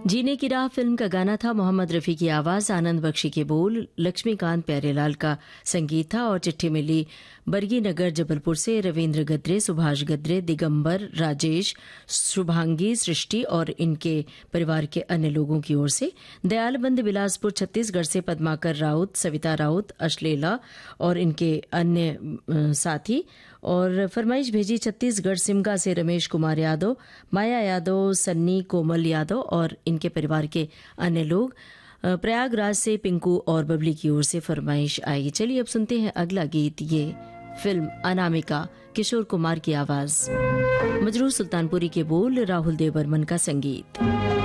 जीने की राह फिल्म का गाना था। मोहम्मद रफ़ी की आवाज़, आनंद बख्शी के बोल, लक्ष्मीकांत प्यारेलाल का संगीत था और चिट्ठी मिली बरगी नगर जबलपुर से रविंद्र गद्रे, सुभाष गद्रे, दिगंबर, राजेश, शुभांगी, सृष्टि और इनके परिवार के अन्य लोगों की ओर से। दयालबंद बिलासपुर छत्तीसगढ़ से पद्माकर राउत, सविता राउत, अश्लेला और इनके अन्य साथी। और फरमाइश भेजी छत्तीसगढ़ सिमगा से रमेश कुमार यादव, माया यादव, सन्नी, कोमल यादव और इनके परिवार के अन्य लोग। प्रयागराज से पिंकू और बबली की ओर से फरमाइश आई। चलिए अब सुनते हैं अगला गीत। ये फिल्म अनामिका, किशोर कुमार की आवाज, मजरूर सुल्तानपुरी के बोल, राहुल देव बर्मन का संगीत।